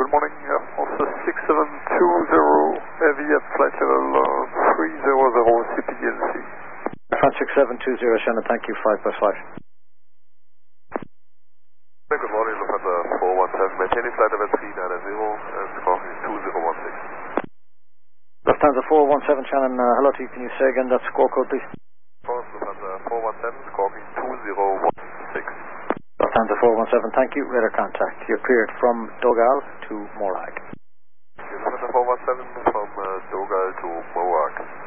morning. Also 6720 heavy at flight level 300 CPDLC. France 6720, Shannon, thank you, 5+5. Good morning, Lufthansa 417, maintaining flight level 390 and scoring 2016. Lufthansa 417, Shannon, hello to you, can you say again that score code, please? Lufthansa 417, scoring 2016. Lufthansa 417, thank you, radar contact. You cleared from Dogal to Morag. Lufthansa 417 from Dogal to Morag.